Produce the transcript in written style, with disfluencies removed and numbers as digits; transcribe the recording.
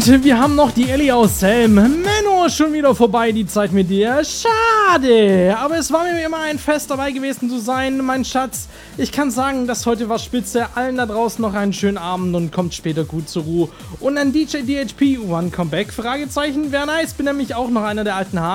Und wir haben noch die Ellie aus Helm. Menno, schon wieder vorbei, die Zeit mit dir. Schade. Aber es war mir immer ein Fest, dabei gewesen zu sein, mein Schatz. Ich kann sagen, das heute war spitze. Allen da draußen noch einen schönen Abend und kommt später gut zur Ruhe. Und an DJ DHP, One Comeback? Fragezeichen, wäre nice. Bin nämlich auch noch einer der alten Hasen.